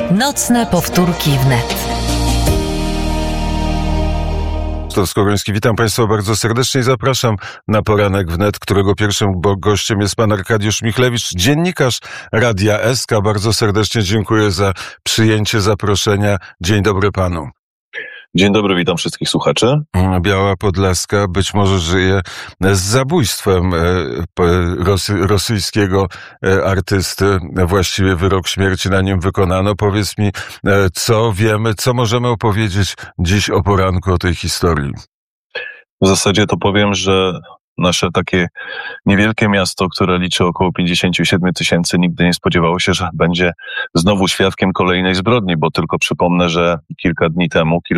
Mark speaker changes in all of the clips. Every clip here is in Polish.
Speaker 1: Nocne powtórki wnet.
Speaker 2: Skoroński, witam Państwa bardzo serdecznie i zapraszam na poranek wnet, którego pierwszym gościem jest pan Arkadiusz Michlewicz, dziennikarz Radia SK. Bardzo serdecznie dziękuję za przyjęcie zaproszenia. Dzień dobry panu.
Speaker 3: Dzień dobry, witam wszystkich słuchaczy.
Speaker 2: Biała Podlaska być może żyje z zabójstwem rosyjskiego artysty. Właściwie wyrok śmierci na nim wykonano. Powiedz mi, co wiemy, co możemy opowiedzieć dziś o poranku o tej historii?
Speaker 3: W zasadzie to powiem, że nasze takie niewielkie miasto, które liczy około 57 000, nigdy nie spodziewało się, że będzie znowu świadkiem kolejnej zbrodni, bo tylko przypomnę, że kilka dni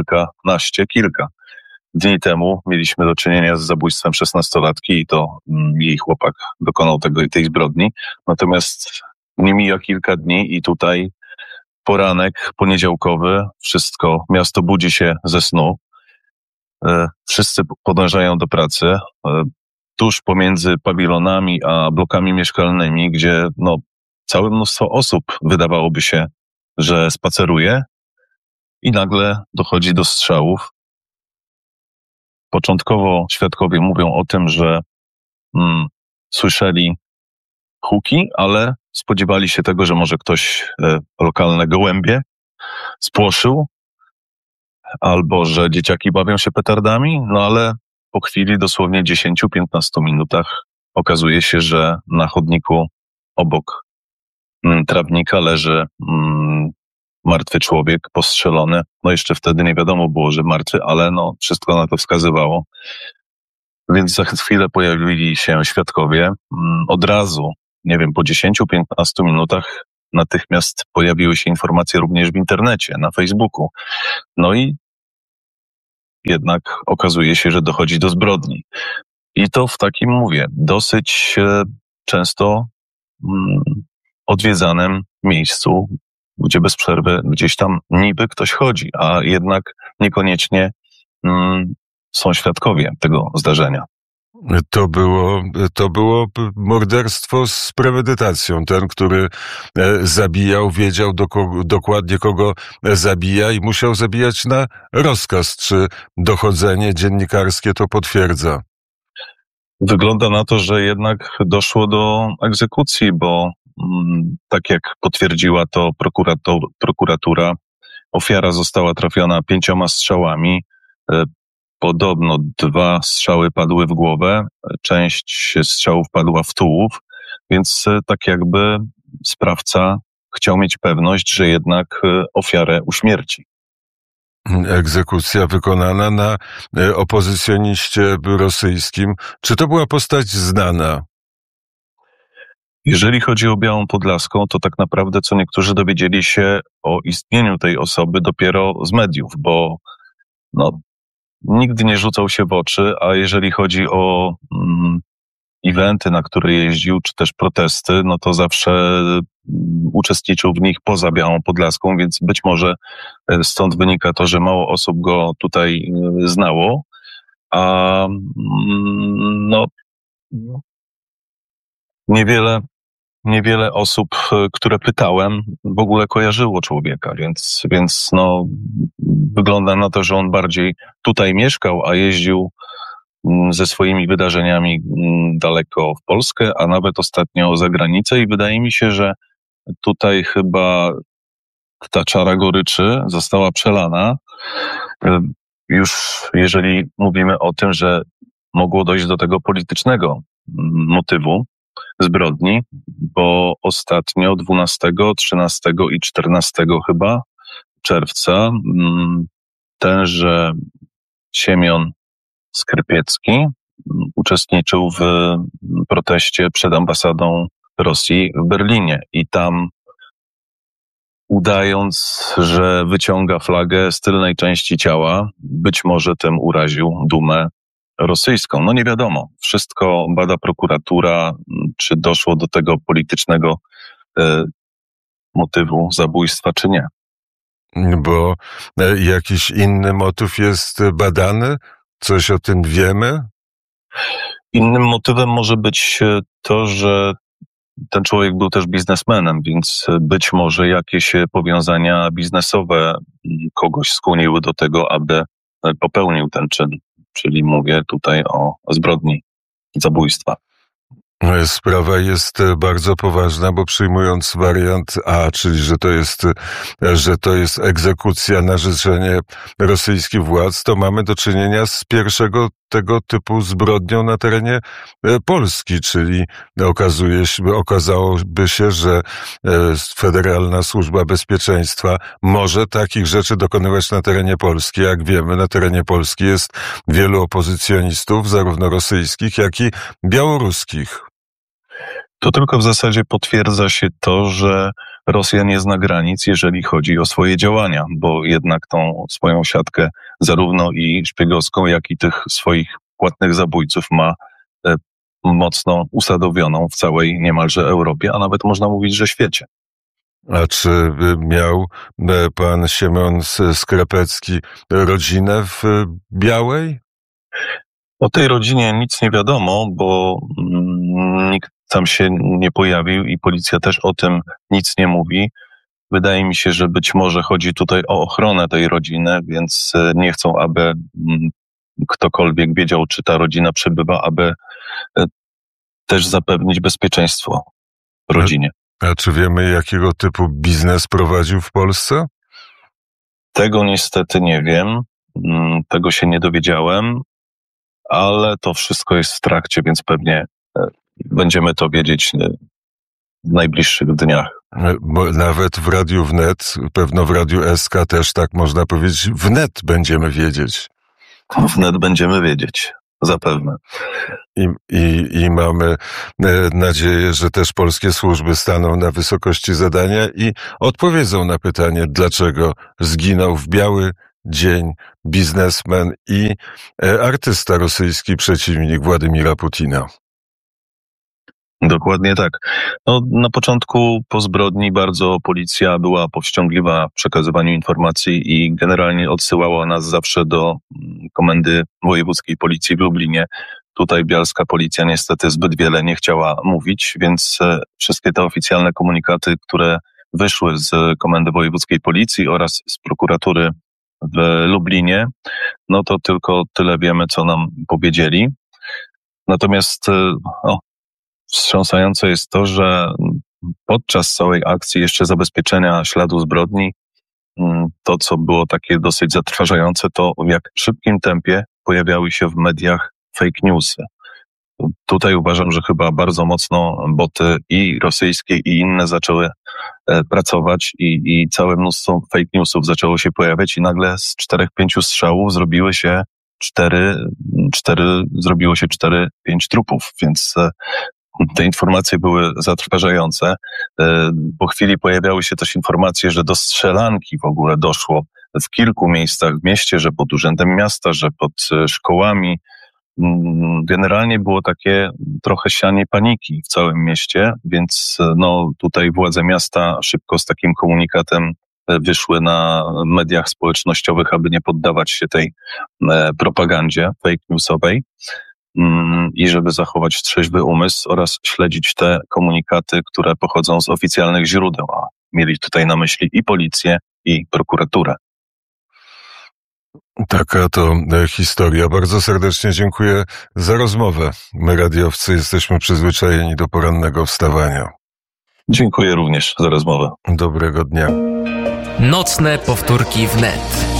Speaker 3: temu mieliśmy do czynienia z zabójstwem 16-latki i to jej chłopak dokonał tej zbrodni. Natomiast nie mija kilka dni i tutaj poranek poniedziałkowy, miasto budzi się ze snu. Wszyscy podążają do pracy. Tuż pomiędzy pawilonami a blokami mieszkalnymi, gdzie całe mnóstwo osób wydawałoby się, że spaceruje i nagle dochodzi do strzałów. Początkowo świadkowie mówią o tym, że słyszeli huki, ale spodziewali się tego, że może ktoś lokalne gołębie spłoszył, albo że dzieciaki bawią się petardami, ale po chwili, dosłownie 10-15 minutach, okazuje się, że na chodniku obok trawnika leży martwy człowiek, postrzelony. Jeszcze wtedy nie wiadomo było, że martwy, ale wszystko na to wskazywało. Więc za chwilę pojawili się świadkowie. Od razu, po 10-15 minutach natychmiast pojawiły się informacje również w internecie, na Facebooku. I jednak okazuje się, że dochodzi do zbrodni. I to w takim, dosyć często odwiedzanym miejscu, gdzie bez przerwy gdzieś tam niby ktoś chodzi, a jednak niekoniecznie są świadkowie tego zdarzenia.
Speaker 2: To było morderstwo z premedytacją. Ten, który zabijał, wiedział dokładnie kogo zabija i musiał zabijać na rozkaz. Czy dochodzenie dziennikarskie to potwierdza?
Speaker 3: Wygląda na to, że jednak doszło do egzekucji, bo tak jak potwierdziła to prokuratura, ofiara została trafiona 5 strzałami. Podobno 2 strzały padły w głowę, część strzałów padła w tułów, więc tak jakby sprawca chciał mieć pewność, że jednak ofiarę uśmierci.
Speaker 2: Egzekucja wykonana na opozycjoniście rosyjskim. Czy to była postać znana?
Speaker 3: Jeżeli chodzi o Białą Podlaską, to tak naprawdę co niektórzy dowiedzieli się o istnieniu tej osoby dopiero z mediów, bo nigdy nie rzucał się w oczy, a jeżeli chodzi o eventy, na które jeździł, czy też protesty, to zawsze uczestniczył w nich poza Białą Podlaską, więc być może stąd wynika to, że mało osób go tutaj znało, a niewiele osób, które pytałem, w ogóle kojarzyło człowieka, więc wygląda na to, że on bardziej tutaj mieszkał, a jeździł ze swoimi wydarzeniami daleko w Polskę, a nawet ostatnio za granicę i wydaje mi się, że tutaj chyba ta czara goryczy została przelana. Już jeżeli mówimy o tym, że mogło dojść do tego politycznego motywu zbrodni, bo ostatnio 12, 13 i 14 chyba czerwca tenże Siemion Skrypiecki uczestniczył w proteście przed ambasadą Rosji w Berlinie i tam, udając, że wyciąga flagę z tylnej części ciała, być może tym uraził dumę rosyjską. Nie wiadomo. Wszystko bada prokuratura, czy doszło do tego politycznego motywu zabójstwa, czy nie.
Speaker 2: Bo jakiś inny motyw jest badany? Coś o tym wiemy?
Speaker 3: Innym motywem może być to, że ten człowiek był też biznesmenem, więc być może jakieś powiązania biznesowe kogoś skłoniły do tego, aby popełnił ten czyn. Czyli mówię tutaj o zbrodni zabójstwa.
Speaker 2: Sprawa jest bardzo poważna, bo przyjmując wariant A, czyli że to jest egzekucja na życzenie rosyjskich władz, to mamy do czynienia z pierwszego tego typu zbrodnią na terenie Polski, czyli okazałoby się, że Federalna Służba Bezpieczeństwa może takich rzeczy dokonywać na terenie Polski. Jak wiemy, na terenie Polski jest wielu opozycjonistów, zarówno rosyjskich, jak i białoruskich.
Speaker 3: To tylko w zasadzie potwierdza się to, że Rosja nie zna granic, jeżeli chodzi o swoje działania, bo jednak tą swoją siatkę zarówno i szpiegowską, jak i tych swoich płatnych zabójców ma mocno usadowioną w całej niemalże Europie, a nawet można mówić, że świecie.
Speaker 2: A czy miał pan Siemion Skrebecki rodzinę w Białej?
Speaker 3: O tej rodzinie nic nie wiadomo, bo nikt tam się nie pojawił i policja też o tym nic nie mówi. Wydaje mi się, że być może chodzi tutaj o ochronę tej rodziny, więc nie chcą, aby ktokolwiek wiedział, czy ta rodzina przebywa, aby też zapewnić bezpieczeństwo rodzinie.
Speaker 2: A czy wiemy, jakiego typu biznes prowadził w Polsce?
Speaker 3: Tego niestety nie wiem, tego się nie dowiedziałem, ale to wszystko jest w trakcie, więc pewnie będziemy to wiedzieć w najbliższych dniach.
Speaker 2: Bo nawet w Radiu Wnet, pewno w Radiu SK też tak można powiedzieć, wnet będziemy wiedzieć.
Speaker 3: Wnet będziemy wiedzieć, zapewne.
Speaker 2: I mamy nadzieję, że też polskie służby staną na wysokości zadania i odpowiedzą na pytanie, dlaczego zginął w biały dzień biznesmen i artysta rosyjski, przeciwnik Władimira Putina.
Speaker 3: Dokładnie tak. No, na początku po zbrodni bardzo policja była powściągliwa w przekazywaniu informacji i generalnie odsyłała nas zawsze do Komendy Wojewódzkiej Policji w Lublinie. Tutaj bialska policja niestety zbyt wiele nie chciała mówić, więc wszystkie te oficjalne komunikaty, które wyszły z Komendy Wojewódzkiej Policji oraz z prokuratury w Lublinie, no to tylko tyle wiemy, co nam powiedzieli. Natomiast wstrząsające jest to, że podczas całej akcji jeszcze zabezpieczenia śladu zbrodni, to co było takie dosyć zatrważające, to w jak szybkim tempie pojawiały się w mediach fake newsy. Tutaj uważam, że chyba bardzo mocno boty i rosyjskie i inne zaczęły pracować i całe mnóstwo fake newsów zaczęło się pojawiać i nagle z 4-5 strzałów zrobiło się 4-5 trupów, więc te informacje były zatrważające. Po chwili pojawiały się też informacje, że do strzelanki w ogóle doszło w kilku miejscach w mieście, że pod urzędem miasta, że pod szkołami. Generalnie było takie trochę sianie paniki w całym mieście, więc tutaj władze miasta szybko z takim komunikatem wyszły na mediach społecznościowych, aby nie poddawać się tej propagandzie fake newsowej i żeby zachować trzeźwy umysł oraz śledzić te komunikaty, które pochodzą z oficjalnych źródeł, a mieli tutaj na myśli i policję, i prokuraturę.
Speaker 2: Taka to historia. Bardzo serdecznie dziękuję za rozmowę. My, radiowcy, jesteśmy przyzwyczajeni do porannego wstawania.
Speaker 3: Dziękuję również za rozmowę.
Speaker 2: Dobrego dnia.
Speaker 1: Nocne powtórki wnet.